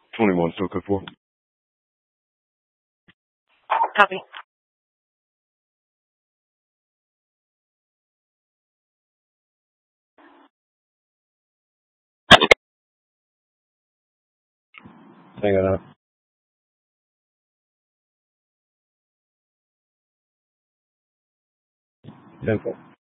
21 still good for. Copy. Hang on out. 10-4.